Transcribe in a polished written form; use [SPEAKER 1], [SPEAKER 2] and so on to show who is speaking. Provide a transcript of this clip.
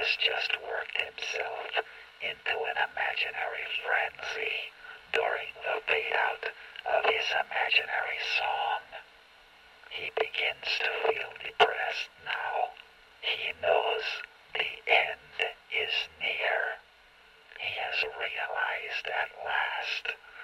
[SPEAKER 1] has just worked himself into an imaginary frenzy during the fade-out of his imaginary song. He begins to feel depressed now. He knows the end is near. He has realized at last